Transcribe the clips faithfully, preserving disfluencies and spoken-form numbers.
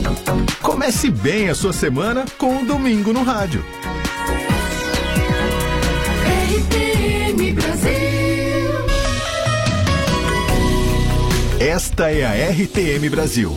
Comece bem a sua semana com o Domingo no Rádio. R T M Brasil. Esta é a R T M Brasil.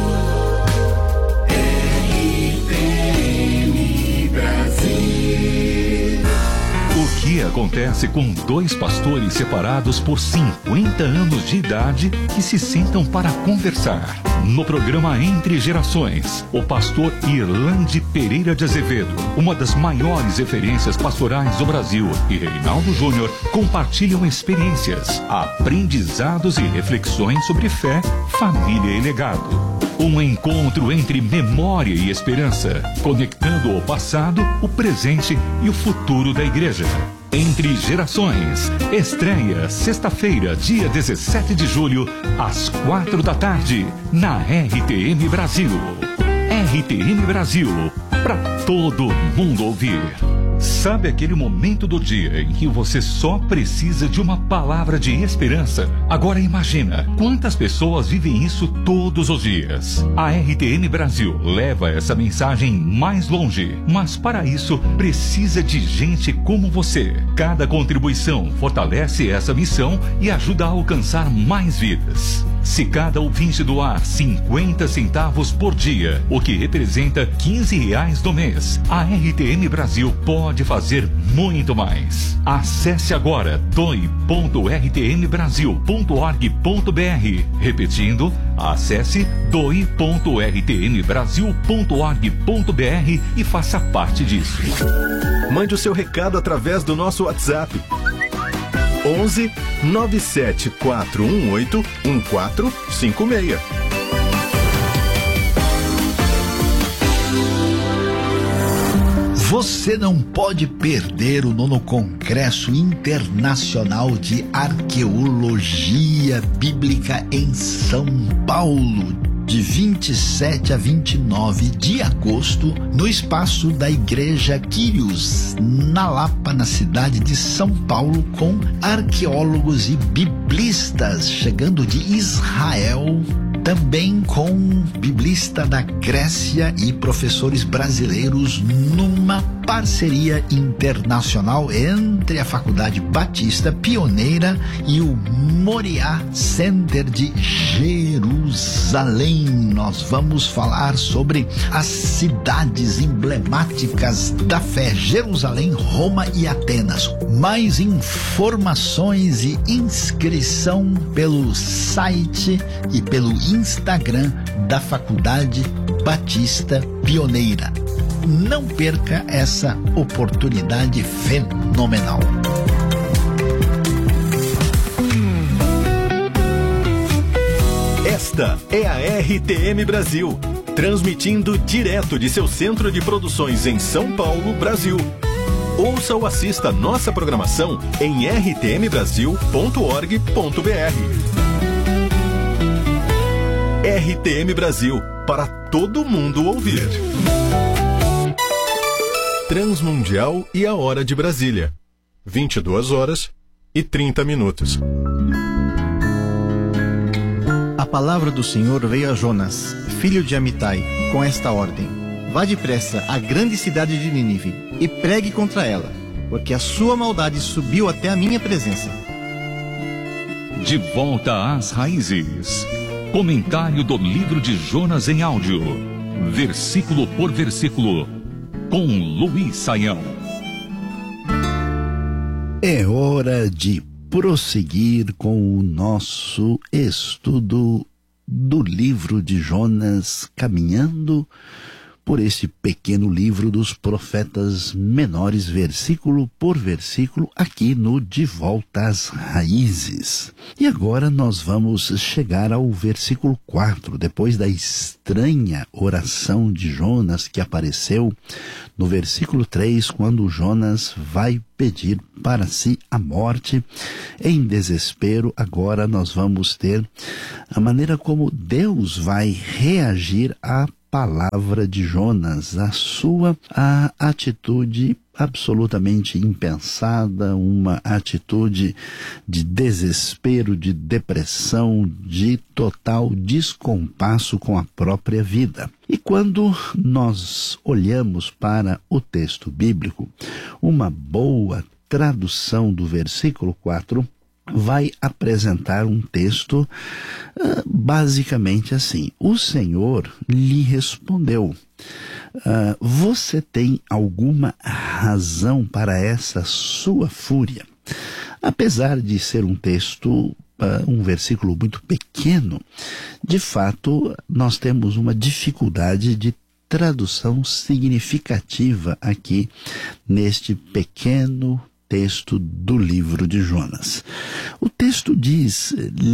R T M Brasil. O que acontece com dois pastores separados por cinquenta anos de idade que se sentam para conversar? No programa Entre Gerações, o pastor Irlande Pereira de Azevedo, uma das maiores referências pastorais do Brasil, e Reinaldo Júnior compartilham experiências, aprendizados e reflexões sobre fé, família e legado. Um encontro entre memória e esperança, conectando o passado, o presente e o futuro da igreja. Entre Gerações, estreia sexta-feira, dia dezessete de julho, às quatro da tarde, na R T M Brasil. R T M Brasil, para todo mundo ouvir. Sabe aquele momento do dia em que você só precisa de uma palavra de esperança? Agora imagina quantas pessoas vivem isso todos os dias. A R T M Brasil leva essa mensagem mais longe, mas para isso precisa de gente como você. Cada contribuição fortalece essa missão e ajuda a alcançar mais vidas. Se cada ouvinte doar cinquenta centavos por dia, o que representa quinze reais do mês, a R T M Brasil pode fazer muito mais. Acesse agora doe ponto r t m brasil ponto org ponto b r. Repetindo, acesse doe ponto r t m brasil ponto org ponto b r e faça parte disso. Mande o seu recado através do nosso WhatsApp. onze nove sete quatro um oito um quatro cinco seis. Você não pode perder o nono Congresso Internacional de Arqueologia Bíblica em São Paulo, de vinte e sete a vinte e nove de agosto, no espaço da Igreja Quírios, na Lapa, na cidade de São Paulo, com arqueólogos e biblistas chegando de Israel, também com biblista da Grécia e professores brasileiros, numa parceria internacional entre a Faculdade Batista Pioneira e o Moriá Center de Jerusalém. Nós vamos falar sobre as cidades emblemáticas da fé: Jerusalém, Roma e Atenas. Mais informações e inscrição pelo site e pelo Instagram da Faculdade Batista Pioneira. Não perca essa oportunidade fenomenal. Esta é a R T M Brasil, transmitindo direto de seu centro de produções em São Paulo, Brasil. Ouça ou assista nossa programação em r t m brasil ponto org ponto b r. R T M Brasil, para todo mundo ouvir. Transmundial e a hora de Brasília. vinte e duas horas e trinta minutos. A palavra do Senhor veio a Jonas, filho de Amitai, com esta ordem: vá depressa à grande cidade de Nínive e pregue contra ela, porque a sua maldade subiu até a minha presença. De volta às raízes. Comentário do livro de Jonas em áudio, versículo por versículo, com Luiz Saião. É hora de prosseguir com o nosso estudo do livro de Jonas, caminhando por esse pequeno livro dos profetas menores, versículo por versículo, aqui no De Volta às Raízes. E agora nós vamos chegar ao versículo quatro, depois da estranha oração de Jonas que apareceu no versículo três, quando Jonas vai pedir para si a morte em desespero. Agora nós vamos ter a maneira como Deus vai reagir à palavra de Jonas, a sua a atitude absolutamente impensada, uma atitude de desespero, de depressão, de total descompasso com a própria vida. E quando nós olhamos para o texto bíblico, uma boa tradução do versículo quatro vai apresentar um texto uh, basicamente assim: o Senhor lhe respondeu, uh, você tem alguma razão para essa sua fúria? Apesar de ser um texto, uh, um versículo muito pequeno, de fato nós temos uma dificuldade de tradução significativa aqui neste pequeno texto do livro de Jonas. O texto diz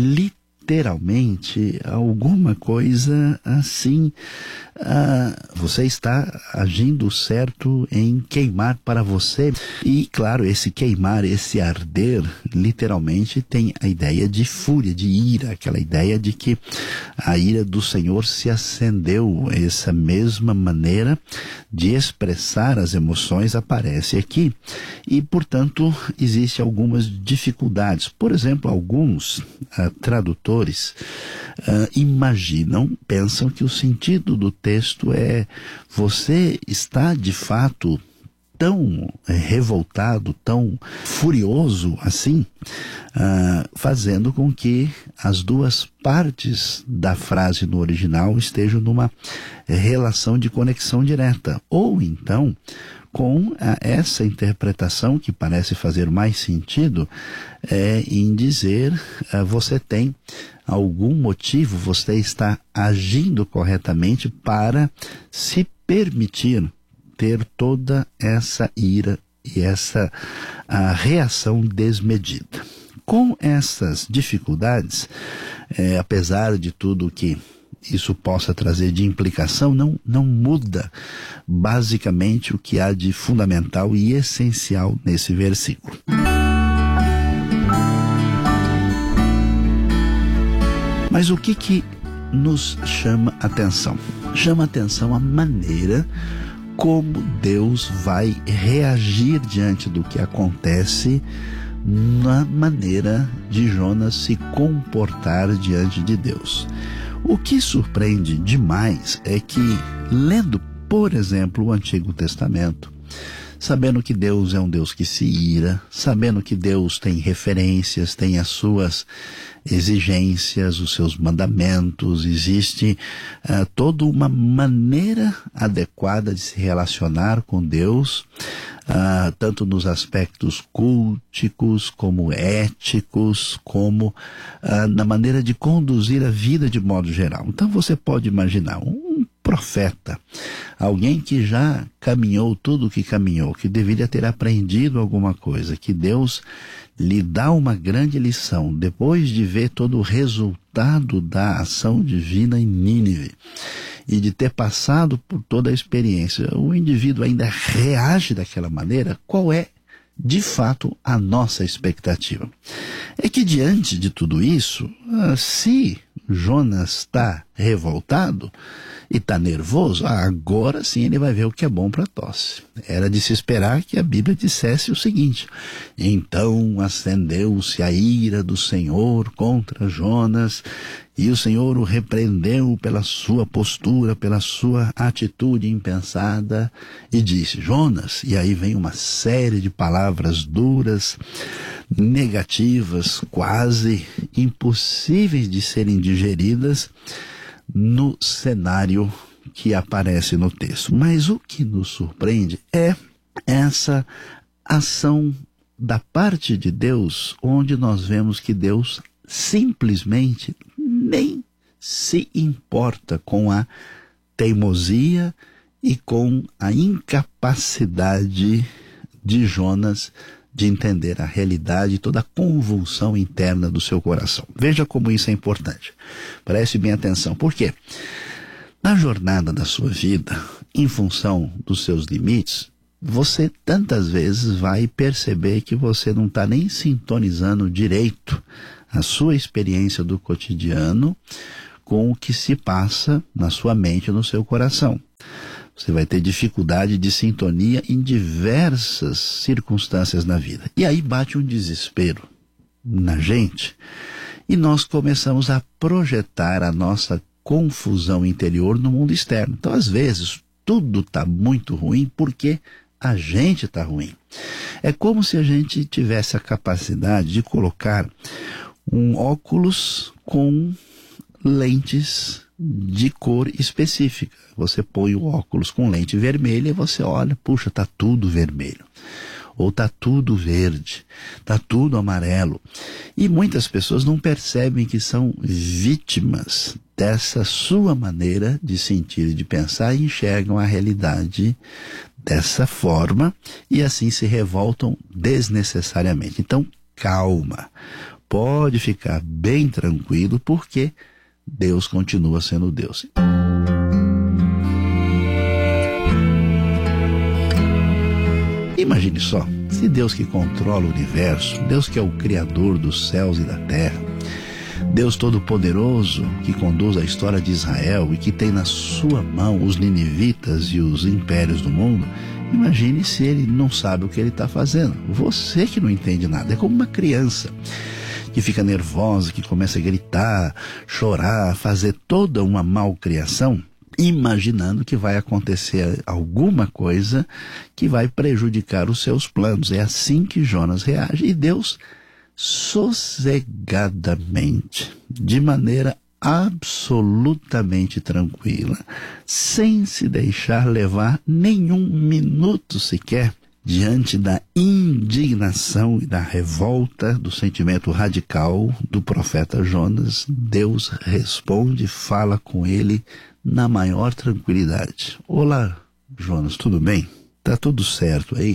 literalmente alguma coisa assim: ah, você está agindo certo em queimar para você. E claro, esse queimar, esse arder, literalmente tem a ideia de fúria, de ira, aquela ideia de que a ira do Senhor se acendeu. Essa mesma maneira de expressar as emoções aparece aqui. E, portanto, existem algumas dificuldades. Por exemplo, alguns ah, tradutores ah, imaginam, pensam que o sentido do texto é: você está de fato tão revoltado, tão furioso assim, uh, fazendo com que as duas partes da frase no original estejam numa relação de conexão direta. Ou então, com uh, essa interpretação que parece fazer mais sentido, é em dizer, uh, você tem algum motivo, você está agindo corretamente para se permitir ter toda essa ira e essa a reação desmedida. Com essas dificuldades, é, apesar de tudo que isso possa trazer de implicação, não, não muda basicamente o que há de fundamental e essencial nesse versículo. Mas o que que nos chama atenção? Chama atenção a maneira como Deus vai reagir diante do que acontece, na maneira de Jonas se comportar diante de Deus. O que surpreende demais é que, lendo, por exemplo, o Antigo Testamento, sabendo que Deus é um Deus que se ira, sabendo que Deus tem referências, tem as suas exigências, os seus mandamentos, existe uh, toda uma maneira adequada de se relacionar com Deus, uh, tanto nos aspectos culticos, como éticos, como uh, na maneira de conduzir a vida de modo geral. Então você pode imaginar um profeta, alguém que já caminhou tudo o que caminhou, que deveria ter aprendido alguma coisa, que Deus lhe dá uma grande lição, depois de ver todo o resultado da ação divina em Nínive, e de ter passado por toda a experiência, o indivíduo ainda reage daquela maneira. Qual é, de fato, a nossa expectativa? É que diante de tudo isso, se Jonas está revoltado e está nervoso, agora sim ele vai ver o que é bom para tosse. Era de se esperar que a Bíblia dissesse o seguinte: então acendeu-se a ira do Senhor contra Jonas, e o Senhor o repreendeu pela sua postura, pela sua atitude impensada, e disse: Jonas, e aí vem uma série de palavras duras, negativas, quase impossíveis de serem digeridas no cenário que aparece no texto. Mas o que nos surpreende é essa ação da parte de Deus, onde nós vemos que Deus simplesmente nem se importa com a teimosia e com a incapacidade de Jonas de entender a realidade e toda a convulsão interna do seu coração. Veja como isso é importante. Preste bem atenção. Por quê? Na jornada da sua vida, em função dos seus limites, você tantas vezes vai perceber que você não está nem sintonizando direito a sua experiência do cotidiano com o que se passa na sua mente e no seu coração. Você vai ter dificuldade de sintonia em diversas circunstâncias na vida. E aí bate um desespero na gente e nós começamos a projetar a nossa confusão interior no mundo externo. Então, às vezes, tudo está muito ruim porque a gente está ruim. É como se a gente tivesse a capacidade de colocar um óculos com lentes de cor específica. Você põe o óculos com lente vermelha e você olha, puxa, tá tudo vermelho. Ou tá tudo verde, tá tudo amarelo. E muitas pessoas não percebem que são vítimas dessa sua maneira de sentir e de pensar e enxergam a realidade dessa forma e assim se revoltam desnecessariamente. Então, calma. Pode ficar bem tranquilo porque Deus continua sendo Deus. Imagine só, se Deus que controla o universo, Deus que é o Criador dos céus e da terra, Deus Todo-Poderoso que conduz a história de Israel e que tem na sua mão os ninivitas e os impérios do mundo, imagine se ele não sabe o que ele está fazendo. Você que não entende nada, é como uma criança que fica nervosa, que começa a gritar, chorar, fazer toda uma malcriação, imaginando que vai acontecer alguma coisa que vai prejudicar os seus planos. É assim que Jonas reage. E Deus, sossegadamente, de maneira absolutamente tranquila, sem se deixar levar nenhum minuto sequer, diante da indignação e da revolta, do sentimento radical do profeta Jonas, Deus responde, fala com ele na maior tranquilidade. Olá, Jonas, tudo bem? Tá tudo certo aí?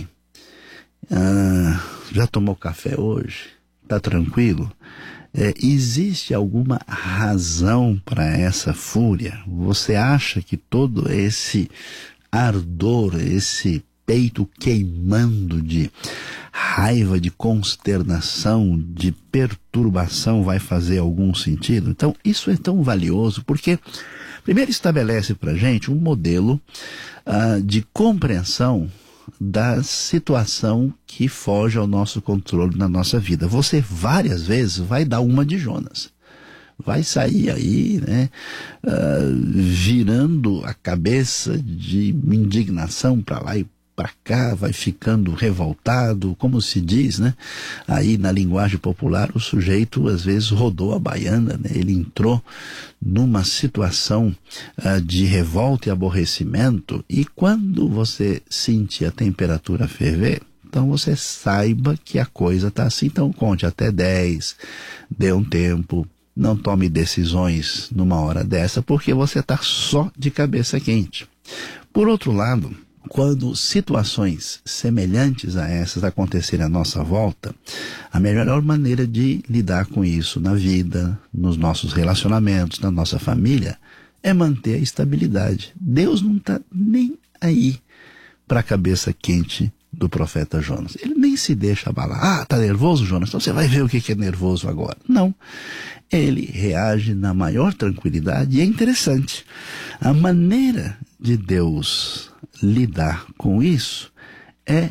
Ah, já tomou café hoje? Tá tranquilo? É, existe alguma razão para essa fúria? Você acha que todo esse ardor, esse peito queimando de raiva, de consternação, de perturbação vai fazer algum sentido? Então, isso é tão valioso porque, primeiro, estabelece para a gente um modelo uh, de compreensão da situação que foge ao nosso controle na nossa vida. Você várias vezes vai dar uma de Jonas. Vai sair aí, né, uh, virando a cabeça de indignação para lá e para cá, vai ficando revoltado, como se diz, né? Aí na linguagem popular o sujeito às vezes rodou a baiana, né? Ele entrou numa situação uh, de revolta e aborrecimento, e quando você sentir a temperatura ferver, então você saiba que a coisa está assim. Então conte até dez, dê um tempo, não tome decisões numa hora dessa, porque você está só de cabeça quente. Por outro lado, quando situações semelhantes a essas acontecerem à nossa volta, a melhor maneira de lidar com isso na vida, nos nossos relacionamentos, na nossa família, é manter a estabilidade. Deus não está nem aí para a cabeça quente do profeta Jonas. Ele nem se deixa abalar. Ah, tá nervoso, Jonas? Então você vai ver o que é nervoso agora. Não. Ele reage na maior tranquilidade e é interessante. A maneira de Deus lidar com isso é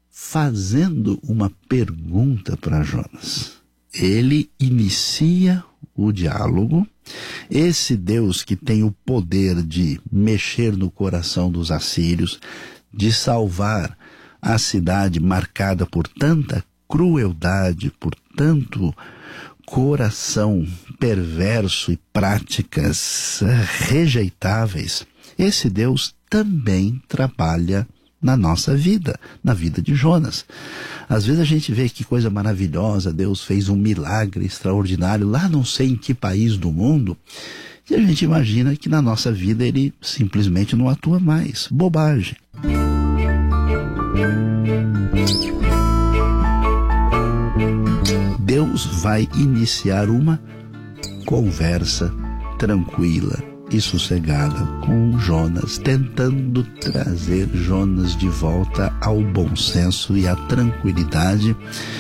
fazendo uma pergunta para Jonas. Ele inicia o diálogo. Esse Deus que tem o poder de mexer no coração dos assírios, de salvar a cidade marcada por tanta crueldade, por tanto coração perverso e práticas rejeitáveis, esse Deus também trabalha na nossa vida, na vida de Jonas. Às vezes a gente vê que coisa maravilhosa, Deus fez um milagre extraordinário lá não sei em que país do mundo, e a gente imagina que na nossa vida ele simplesmente não atua mais. Bobagem. Deus vai iniciar uma conversa tranquila e sossegada com Jonas, tentando trazer Jonas de volta ao bom senso e à tranquilidade,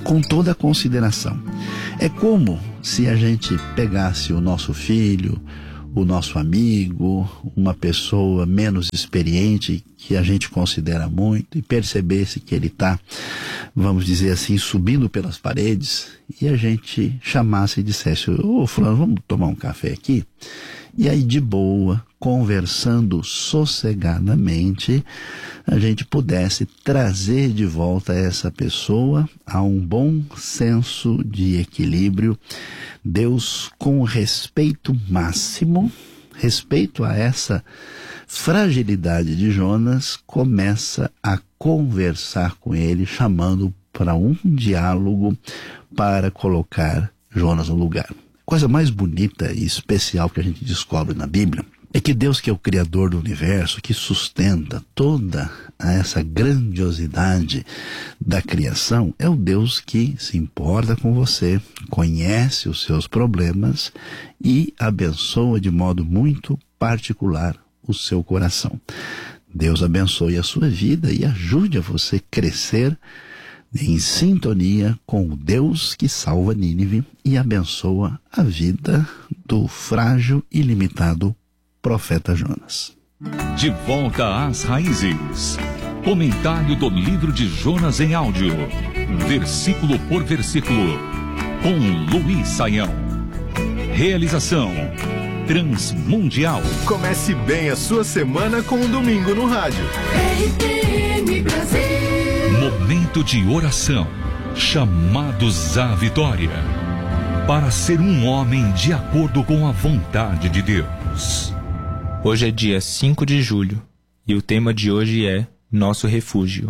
com toda a consideração. É como se a gente pegasse o nosso filho, o nosso amigo, uma pessoa menos experiente que a gente considera muito e percebesse que ele está, vamos dizer assim, subindo pelas paredes, e a gente chamasse e dissesse: ô fulano, vamos tomar um café aqui? E aí, de boa, conversando sossegadamente, a gente pudesse trazer de volta essa pessoa a um bom senso de equilíbrio. Deus, com respeito máximo, respeito a essa fragilidade de Jonas, começa a conversar com ele, chamando para um diálogo para colocar Jonas no lugar. Coisa mais bonita e especial que a gente descobre na Bíblia é que Deus, que é o Criador do universo, que sustenta toda essa grandiosidade da criação, é o Deus que se importa com você, conhece os seus problemas e abençoa de modo muito particular o seu coração. Deus abençoe a sua vida e ajude a você crescer em sintonia com o Deus que salva Nínive e abençoa a vida do frágil e limitado profeta Jonas. De volta às raízes. Comentário do livro de Jonas em áudio, versículo por versículo, com Luiz Saião. Realização Transmundial. Comece bem a sua semana com um domingo no rádio. R T M Brasil. Momento de oração, chamados à vitória, para ser um homem de acordo com a vontade de Deus. Hoje é dia cinco de julho e o tema de hoje é Nosso Refúgio.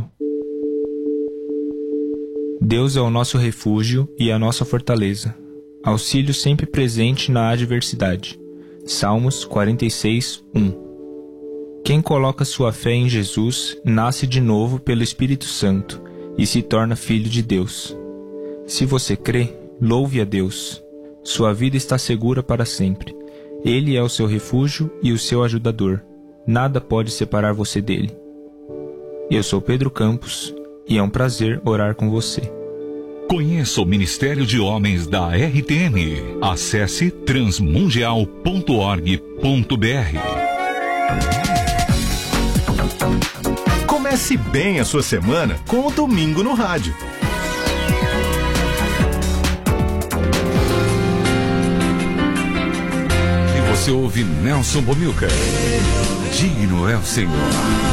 Deus é o nosso refúgio e a nossa fortaleza, auxílio sempre presente na adversidade. Salmos quarenta e seis, um. Quem coloca sua fé em Jesus nasce de novo pelo Espírito Santo e se torna filho de Deus. Se você crê, louve a Deus. Sua vida está segura para sempre. Ele é o seu refúgio e o seu ajudador. Nada pode separar você dele. Eu sou Pedro Campos e é um prazer orar com você. Conheça o Ministério de Homens da R T M. Acesse transmundial ponto org ponto br. Comece bem a sua semana com o domingo no rádio. E você ouve Nelson Bomilcar. Digno é o Senhor.